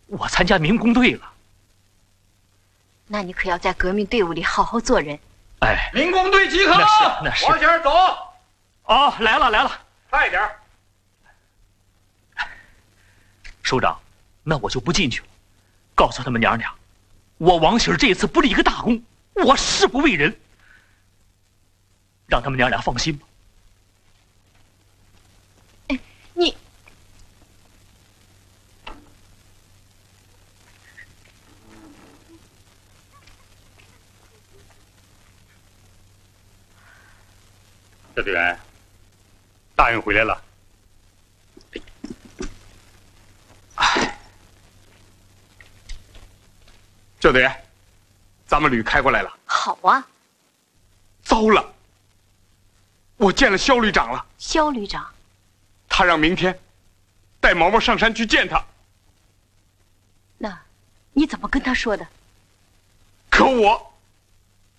我参加民工队了。 那你可要在革命队伍里好好做人。 哎， 民工队集合， 那是。 往前走。 哦，来了， 快点。 首长，那我就不进去了。告诉他们娘俩，我王喜儿这次不立一个大功，我誓不为人。让他们娘俩放心吧。 你。 这队员，大运回来了。 这队员，咱们旅开过来了。 好啊。 糟了，我见了肖旅长了。 肖旅长， 他让明天带毛毛上山去见他。 那你怎么跟他说的？ 可我